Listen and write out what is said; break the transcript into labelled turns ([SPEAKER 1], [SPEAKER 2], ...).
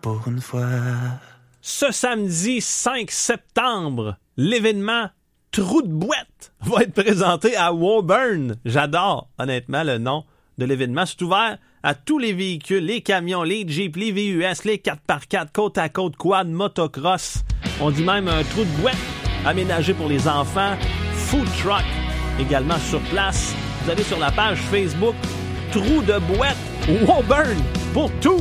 [SPEAKER 1] pour une fois.
[SPEAKER 2] Ce samedi 5 septembre, l'événement Trou de boîte va être présenté à Woburn. J'adore, honnêtement, le nom de l'événement. C'est ouvert à tous les véhicules, les camions, les Jeeps, les VUS, les 4x4, côte à côte, quad, motocross. On dit même un trou de boîte aménagé pour les enfants. Food truck également sur place. Vous allez sur la page Facebook Trou de boîte Woburn pour tout